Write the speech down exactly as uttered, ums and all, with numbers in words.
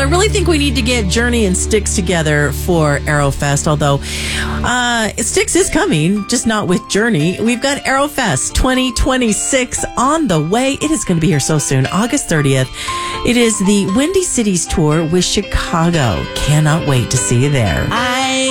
I really think we need to get Journey and Styx together for Aerofest, although uh, Styx is coming, just not with Journey. We've got Aerofest twenty twenty-six on the way. It is going to be here so soon, August thirtieth. It is the Windy Cities Tour with Chicago. Cannot wait to see you there. I